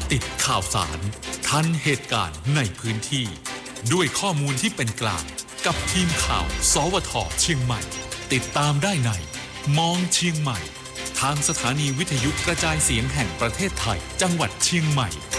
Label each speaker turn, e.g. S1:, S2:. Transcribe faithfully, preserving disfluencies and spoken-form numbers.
S1: ติดข่าวสารทันเหตุการณ์ในพื้นที่ด้วยข้อมูลที่เป็นกลางกับทีมข่าวสวทเชียงใหม่ติดตามได้ในมองเชียงใหม่ทางสถานีวิทยุกระจายเสียงแห่งประเทศไทยจังหวัดเชียงใหม่